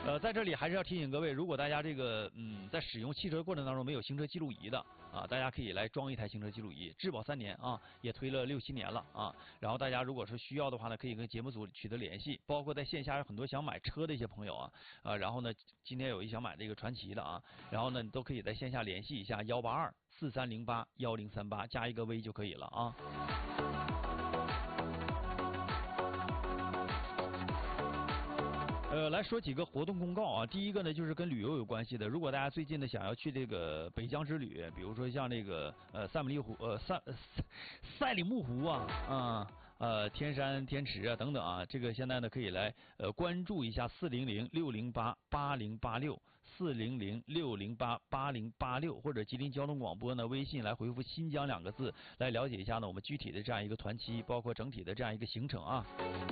在这里还是要提醒各位，如果大家这个在使用汽车过程当中没有行车记录仪的啊，大家可以来装一台行车记录仪，质保3年啊，也推了6、7年了啊。然后大家如果是需要的话呢，可以跟节目组取得联系，包括在线下有很多想买车的一些朋友啊，然后呢今天有想买这个传祺的啊，然后呢你都可以在线下联系一下182-4308-1038加一个微就可以了啊。来说几个活动公告啊。第一个呢，就是跟旅游有关系的。如果大家最近呢想要去这个北疆之旅，比如说像这个赛里木湖啊，天山天池啊等等啊，这个现在呢可以来关注一下400-608-8086，400-608-8086，或者吉林交通广播呢微信来回复新疆2个字，来了解一下呢我们具体的这样一个团期，包括整体的这样一个行程啊。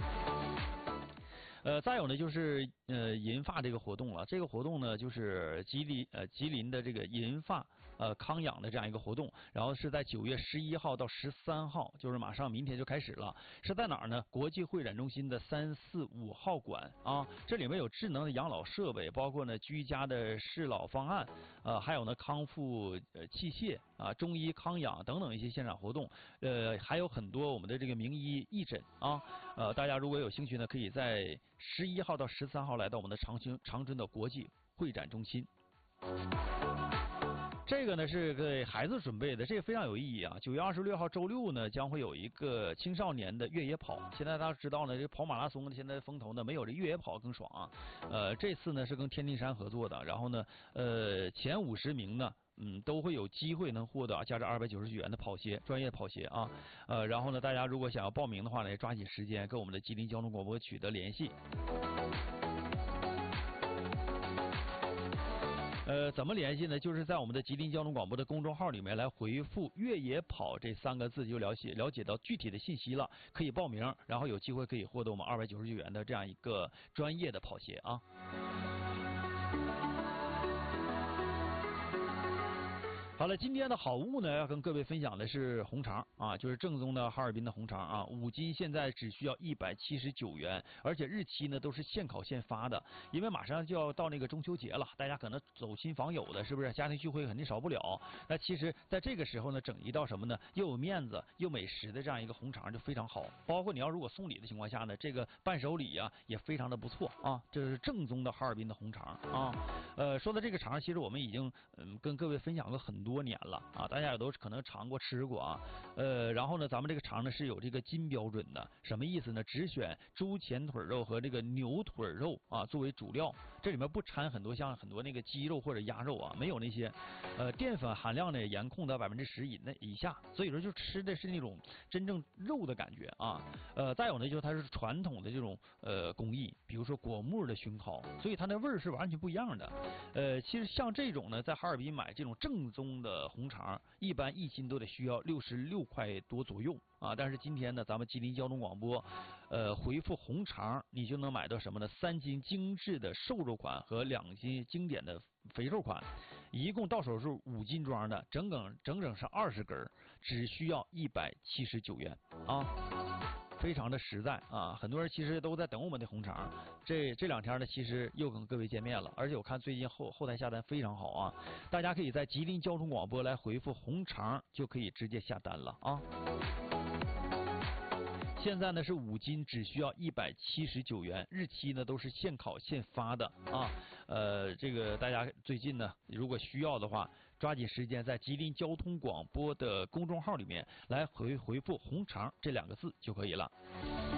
再有呢就是银发这个活动了，这个活动呢就是吉林的这个银发康养的这样一个活动，然后是在9月11号到13号，就是马上明天就开始了，是在哪儿呢？国际会展中心的3、4、5号馆啊，这里面有智能的养老设备，包括呢居家的适老方案，还有呢康复器械啊，中医康养等等一些现场活动，还有很多我们的这个名医义诊啊，大家如果有兴趣呢，可以在11号到13号来到我们的长春的国际会展中心。这个呢是给孩子准备的，这个非常有意义啊。9月26号周六呢将会有一个青少年的越野跑。现在大家知道呢，这跑马拉松的现在风头呢没有这越野跑更爽啊。这次呢是跟天津山合作的，然后呢前50名呢都会有机会能获得价值299元的跑鞋，专业跑鞋啊。然后呢大家如果想要报名的话呢，也抓紧时间跟我们的吉林交通广播取得联系。怎么联系呢？就是在我们的吉林交通广播的公众号里面来回复越野跑这3个字，就了解到具体的信息了，可以报名，然后有机会可以获得我们299元的这样一个专业的跑鞋啊。好了，今天的好物呢，要跟各位分享的是红肠啊，就是正宗的哈尔滨的红肠啊，5斤现在只需要179元，而且日期呢都是现烤现发的，因为马上就要到那个中秋节了，大家可能走亲访友的，是不是？家庭聚会肯定少不了。那其实在这个时候呢，整一道什么呢？又有面子又美食的这样一个红肠就非常好。包括你要如果送礼的情况下呢，这个伴手礼啊也非常的不错啊，这是正宗的哈尔滨的红肠啊。说到这个肠，其实我们已经跟各位分享过很多年了啊，大家也都可能尝过吃过啊。然后呢，咱们这个肠呢是有这个金标准的，什么意思呢？只选猪前腿肉和这个牛腿肉啊作为主料，这里面不掺很多那个鸡肉或者鸭肉啊，没有那些。淀粉含量呢严控在10%以下，所以说就吃的是那种真正肉的感觉啊。再有呢，就是它是传统的这种工艺，比如说果木的熏烤，所以它那味儿是完全不一样的。其实像这种呢，在哈尔滨买这种正宗的红肠，一般1斤都得需要66块多左右啊。但是今天呢，咱们吉林交通广播回复红肠，你就能买到什么呢？3斤精致的瘦肉款和2斤经典的肥肉款，一共到手是5斤装的，整整是20根，只需要179元啊。非常的实在啊，很多人其实都在等我们的红肠。这2天呢，其实又跟各位见面了，而且我看最近后台下单非常好啊，大家可以在吉林交通广播来回复红肠，就可以直接下单了啊。现在呢是5斤只需要179元，日期呢都是现烤现发的啊。这个大家最近呢，如果需要的话，抓紧时间在吉林交通广播的公众号里面来回复红肠这2个字就可以了。